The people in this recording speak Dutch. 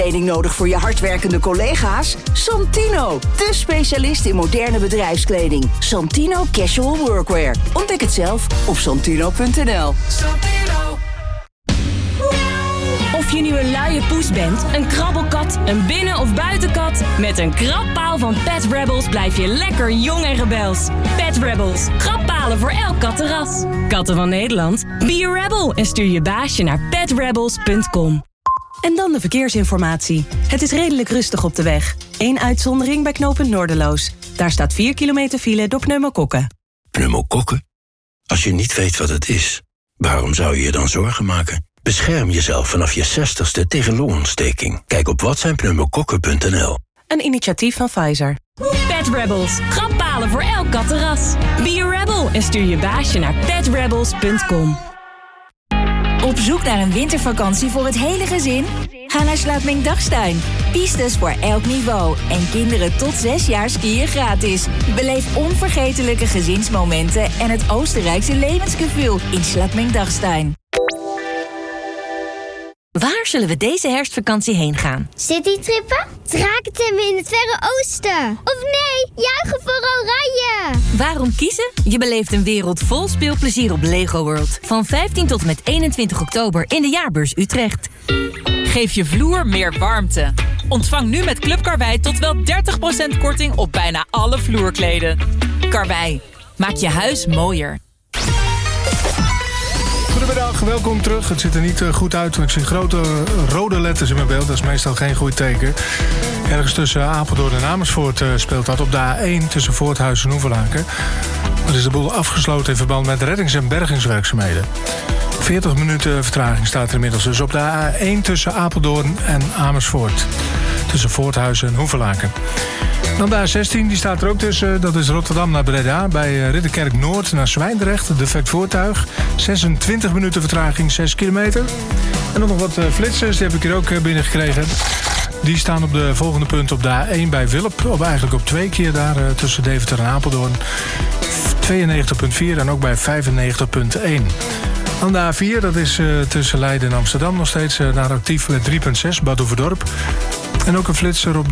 Kleding nodig voor je hardwerkende collega's? Santino, de specialist in moderne bedrijfskleding. Santino Casual Workwear. Ontdek het zelf op santino.nl. Of je nu een luie poes bent, een krabbelkat, een binnen- of buitenkat... met een krabpaal van Pet Rebels blijf je lekker jong en rebels. Pet Rebels, krabbalen voor elk kattenras. Katten van Nederland, be a rebel en stuur je baasje naar petrebels.com. En dan de verkeersinformatie. Het is redelijk rustig op de weg. Eén uitzondering bij knooppunt Noorderloos. Daar staat 4 kilometer file door pneumokokken. Pneumokokken? Als je niet weet wat het is, waarom zou je je dan zorgen maken? Bescherm jezelf vanaf je 60ste tegen longontsteking. Kijk op watzijnpneumokokken.nl. Een initiatief van Pfizer. Pet Rebels, krabbalen voor elk kattenras. Be a rebel en stuur je baasje naar petrebels.com. Op zoek naar een wintervakantie voor het hele gezin? Ga naar Slaapming-Dachstein. Pistes voor elk niveau. En kinderen tot 6 jaar skiën gratis. Beleef onvergetelijke gezinsmomenten en het Oostenrijkse levensgevoel in Slaapming-Dachstein. Waar zullen we deze herfstvakantie heen gaan? Citytrippen? Drakentemmen in het Verre Oosten? Of nee, juichen voor Oranje! Waarom kiezen? Je beleeft een wereld vol speelplezier op Lego World. Van 15 tot en met 21 oktober in de Jaarbeurs Utrecht. Geef je vloer meer warmte. Ontvang nu met Club Karwei tot wel 30% korting op bijna alle vloerkleden. Karwei, maak je huis mooier. Goedemiddag, welkom terug. Het ziet er niet goed uit, want ik zie grote rode letters in mijn beeld. Dat is meestal geen goed teken. Ergens tussen Apeldoorn en Amersfoort speelt dat op de A1 tussen Voorthuizen en Hoevelaken. Er is de boel afgesloten in verband met reddings- en bergingswerkzaamheden. 40 minuten vertraging staat er inmiddels dus op de A1 tussen Apeldoorn en Amersfoort. Tussen Voorthuizen en Hoevelaken. Dan de A16, die staat er ook tussen. Dat is Rotterdam naar Breda. Bij Ridderkerk Noord naar Zwijndrecht. Defect voertuig. 26 minuten vertraging, 6 kilometer. En dan nog wat flitsers, die heb ik hier ook binnengekregen. Die staan op de volgende punt op de A1 bij Wilp. Eigenlijk op 2 keer daar tussen Deventer en Apeldoorn. 92,4 en ook bij 95,1. Dan de A4, dat is tussen Leiden en Amsterdam nog steeds daar actief met 3,6 Bad Oeverdorp. En ook een flitser op